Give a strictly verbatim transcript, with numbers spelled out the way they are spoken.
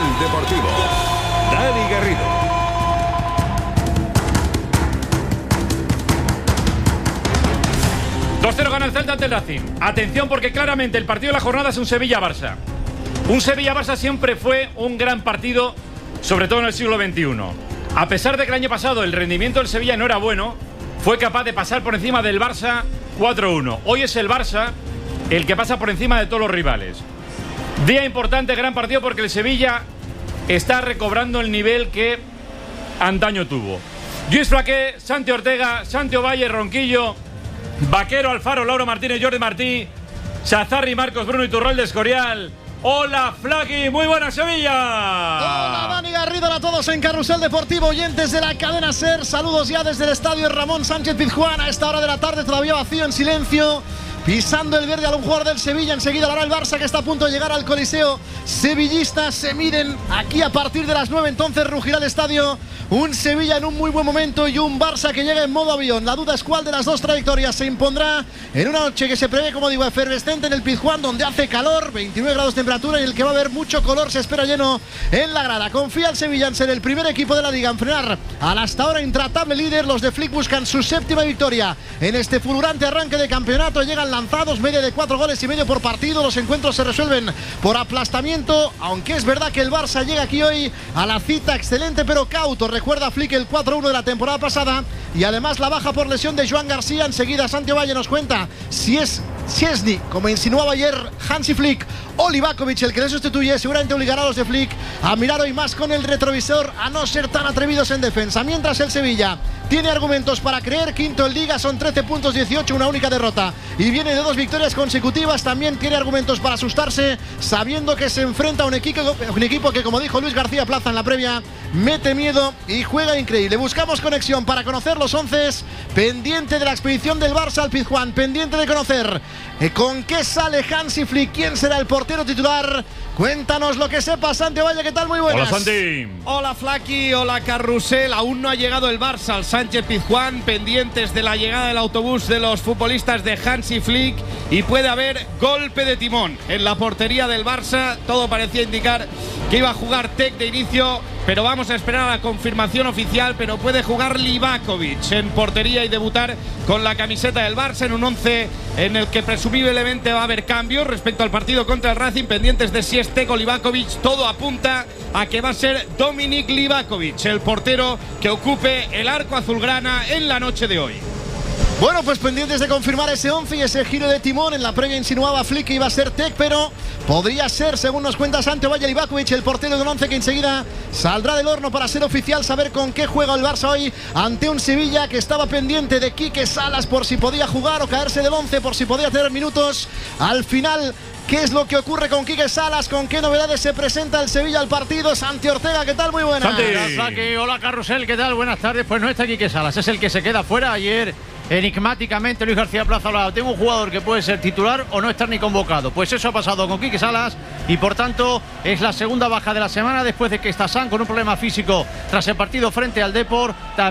Deportivo. Dani Garrido. dos cero gana el Celta ante el Racing. Atención, porque claramente el partido de la jornada es un Sevilla-Barça. Un Sevilla-Barça siempre fue un gran partido, sobre todo en el siglo veintiuno. A pesar de que el año pasado el rendimiento del Sevilla no era bueno, fue capaz de pasar por encima del Barça cuatro uno. Hoy es el Barça el que pasa por encima de todos los rivales. Día importante, gran partido, porque el Sevilla está recobrando el nivel que antaño tuvo. Lluís Flaqué, Santi Ortega, Santi Ovalle, Ronquillo, Vaquero, Alfaro, Lauro Martínez, Jordi Martí, Sazarri, Marcos, Bruno Iturralde, Escorial. Hola, Flaqui, muy buena Sevilla. Hola, Dani Garrido, a todos en Carrusel Deportivo, oyentes de la cadena SER. Saludos ya desde el estadio Ramón Sánchez Pizjuán. A esta hora de la tarde todavía vacío, en silencio. Pisando el verde a un jugador del Sevilla. Enseguida lo hará el Barça, que está a punto de llegar al Coliseo sevillista. Se miden aquí a partir de las nueve. Entonces rugirá el estadio. Un Sevilla en un muy buen momento y un Barça que llega en modo avión. La duda es cuál de las dos trayectorias se impondrá en una noche que se prevé, como digo, efervescente en el Pizjuán, donde hace calor, veintinueve grados de temperatura, y en el que va a haber mucho color. Se espera lleno en la grada. Confía el Sevilla en ser el primer equipo de la liga en frenar al hasta ahora intratable líder. Los de Flick buscan su séptima victoria en este fulgurante arranque de campeonato. Llegan lanzados, media de cuatro goles y medio por partido. Los encuentros se resuelven por aplastamiento, aunque es verdad que el Barça llega aquí hoy a la cita excelente pero cauto. Recuerda Flick el cuatro uno de la temporada pasada, y además la baja por lesión de Joan García. Enseguida Santi Ovalle nos cuenta si es Szczesny, como insinuaba ayer Hansi Flick, o Livakovic el que le sustituye. Seguramente obligará a los de Flick a mirar hoy más con el retrovisor, a no ser tan atrevidos en defensa. Mientras el Sevilla tiene argumentos para creer, quinto en Liga, son trece puntos, dieciocho, una única derrota y viene de dos victorias consecutivas. También tiene argumentos para asustarse, sabiendo que se enfrenta a un equipo, un equipo que, como dijo Luis García Plaza en la previa, mete miedo y juega increíble. Buscamos conexión para conocer los once, pendiente de la expedición del Barça al Pizjuán, pendiente de conocer eh, con qué sale Hansi Flick, quién será el portero titular. Cuéntanos lo que sepa, Santi Ovalle, ¿qué tal? Muy buenas. Hola, Santi. Hola, Flaqui, hola, Carrusel. Aún no ha llegado el Barça al Sánchez Pizjuán, pendientes de la llegada del autobús de los futbolistas de Hansi Flick, y puede haber golpe de timón en la portería del Barça. Todo parecía indicar que iba a jugar Tec de inicio, pero vamos a esperar a la confirmación oficial. Pero puede jugar Livakovic en portería y debutar con la camiseta del Barça en un once en el que presumiblemente va a haber cambios respecto al partido contra el Racing, pendientes de si es Tec o Livakovic. Todo apunta a que va a ser Dominik Livakovic el portero que ocupe el arco azulgrana en la noche de hoy. Bueno, pues pendientes de confirmar ese once y ese giro de timón. En la previa insinuaba Flick que iba a ser Tec, pero podría ser, según nos cuenta Santi Ovalle, Livakovic el portero del once, que enseguida saldrá del horno para ser oficial, saber con qué juega el Barça hoy ante un Sevilla que estaba pendiente de Quique Salas por si podía jugar o caerse del once, por si podía tener minutos. Al final, ¿qué es lo que ocurre con Quique Salas? ¿Con qué novedades se presenta el Sevilla al partido? Santi Ortega, ¿qué tal? Muy buenas. Santi. Hola, Carrusel, ¿qué tal? Buenas tardes. Pues no está Quique Salas, es el que se queda fuera. Ayer, enigmáticamente, Luis García Plaza hablaba: tengo un jugador que puede ser titular o no estar ni convocado. Pues eso ha pasado con Quique Salas, y por tanto es la segunda baja de la semana, después de que Stasán, con un problema físico tras el partido frente al Depor,